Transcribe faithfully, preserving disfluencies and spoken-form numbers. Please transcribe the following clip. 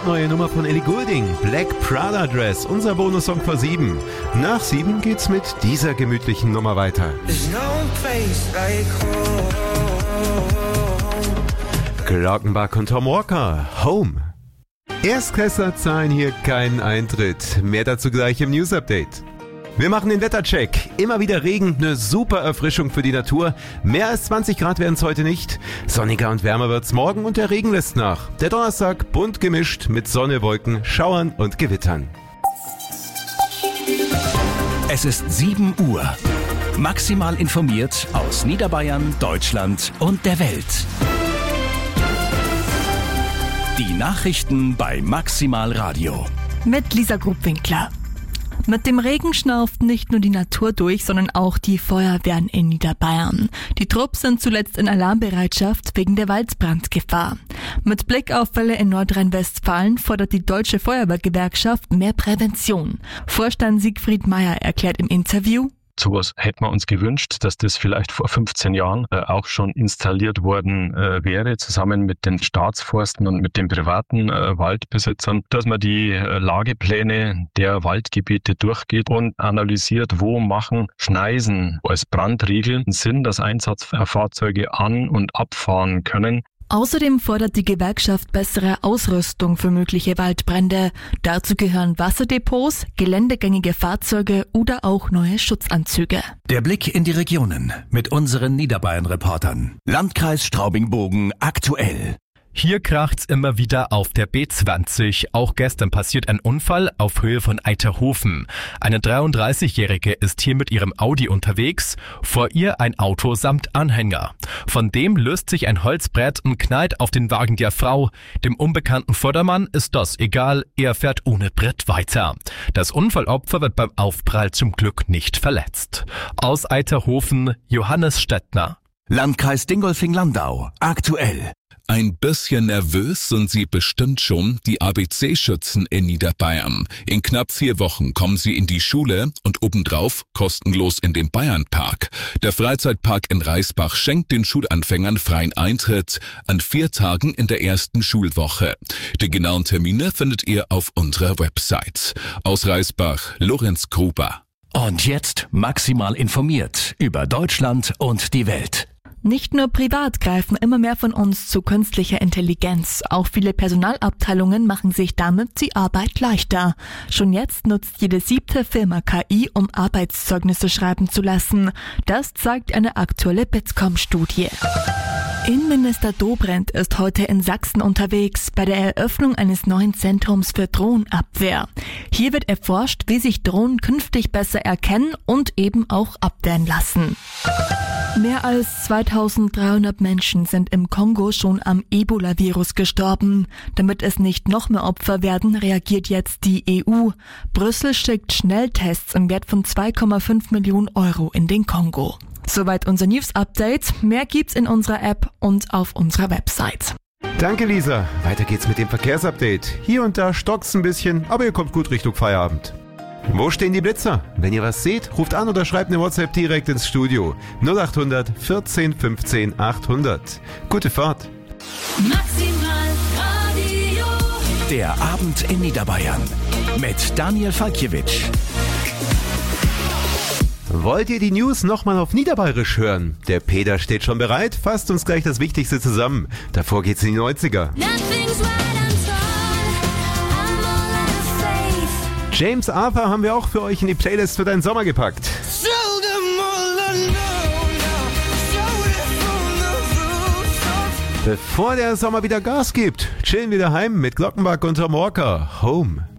brandneue Nummer von Ellie Goulding, Black Prada Dress, unser Bonussong vor sieben. Nach sieben geht's mit dieser gemütlichen Nummer weiter. Glockenbach und Tom Walker, Home. Erstklässler zahlen hier keinen Eintritt. Mehr dazu gleich im News Update. Wir machen den Wettercheck. Immer wieder Regen, eine super Erfrischung für die Natur. Mehr als zwanzig Grad werden es heute nicht. Sonniger und wärmer wird's morgen und der Regen lässt nach. Der Donnerstag bunt gemischt mit Sonne, Wolken, Schauern und Gewittern. Es ist sieben Uhr. Maximal informiert aus Niederbayern, Deutschland und der Welt. Die Nachrichten bei Maximal Radio. Mit Lisa Grubwinkler. Mit dem Regen schnauft nicht nur die Natur durch, sondern auch die Feuerwehren in Niederbayern. Die Trupps sind zuletzt in Alarmbereitschaft wegen der Waldbrandgefahr. Mit Blick auf Fälle in Nordrhein-Westfalen fordert die Deutsche Feuerwehrgewerkschaft mehr Prävention. Vorstand Siegfried Meyer erklärt im Interview: Sowas hätten wir uns gewünscht, dass das vielleicht vor fünfzehn Jahren äh, auch schon installiert worden äh, wäre, zusammen mit den Staatsforsten und mit den privaten äh, Waldbesitzern, dass man die äh, Lagepläne der Waldgebiete durchgeht und analysiert, wo machen Schneisen als Brandriegel Sinn, dass Einsatzfahrzeuge an- und abfahren können. Außerdem fordert die Gewerkschaft bessere Ausrüstung für mögliche Waldbrände. Dazu gehören Wasserdepots, geländegängige Fahrzeuge oder auch neue Schutzanzüge. Der Blick in die Regionen mit unseren Niederbayern-Reportern. Landkreis Straubing-Bogen aktuell. Hier kracht's immer wieder auf der B zwanzig. Auch gestern passiert ein Unfall auf Höhe von Eiterhofen. Eine dreiunddreißigjährige ist hier mit ihrem Audi unterwegs, vor ihr ein Auto samt Anhänger. Von dem löst sich ein Holzbrett und knallt auf den Wagen der Frau. Dem unbekannten Vordermann ist das egal, er fährt ohne Brett weiter. Das Unfallopfer wird beim Aufprall zum Glück nicht verletzt. Aus Eiterhofen, Johannes Stettner. Landkreis Dingolfing-Landau aktuell. Ein bisschen nervös sind Sie bestimmt schon, die A B C-Schützen in Niederbayern. In knapp vier Wochen kommen sie in die Schule und obendrauf kostenlos in den Bayernpark. Der Freizeitpark in Reisbach schenkt den Schulanfängern freien Eintritt an vier Tagen in der ersten Schulwoche. Die genauen Termine findet ihr auf unserer Website. Aus Reisbach, Lorenz Gruber. Und jetzt maximal informiert über Deutschland und die Welt. Nicht nur privat greifen immer mehr von uns zu künstlicher Intelligenz. Auch viele Personalabteilungen machen sich damit die Arbeit leichter. Schon jetzt nutzt jede siebte Firma K I, um Arbeitszeugnisse schreiben zu lassen. Das zeigt eine aktuelle Bitkom-Studie. Innenminister Dobrindt ist heute in Sachsen unterwegs bei der Eröffnung eines neuen Zentrums für Drohnenabwehr. Hier wird erforscht, wie sich Drohnen künftig besser erkennen und eben auch abwehren lassen. Mehr als zweitausenddreihundert Menschen sind im Kongo schon am Ebola-Virus gestorben. Damit es nicht noch mehr Opfer werden, reagiert jetzt die E U. Brüssel schickt Schnelltests im Wert von zwei Komma fünf Millionen Euro in den Kongo. Soweit unser News-Update. Mehr gibt's in unserer App und auf unserer Website. Danke, Lisa. Weiter geht's mit dem Verkehrsupdate. Hier und da stockt's ein bisschen, aber ihr kommt gut Richtung Feierabend. Wo stehen die Blitzer? Wenn ihr was seht, ruft an oder schreibt eine WhatsApp direkt ins Studio. null acht hundert vierzehn fünfzehn achthundert. Gute Fahrt. Maximal Radio. Der Abend in Niederbayern mit Daniel Falkiewicz. Wollt ihr die News nochmal auf Niederbayerisch hören? Der Peter steht schon bereit, fasst uns gleich das Wichtigste zusammen. Davor geht's in die neunziger. James Arthur haben wir auch für euch in die Playlist für deinen Sommer gepackt. Bevor der Sommer wieder Gas gibt, chillen wir daheim mit Glockenbach und Tom Walker. Home.